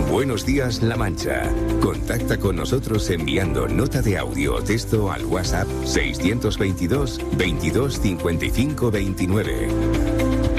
Buenos días, La Mancha. Contacta con nosotros enviando nota de audio o texto al WhatsApp 622 22 55 29.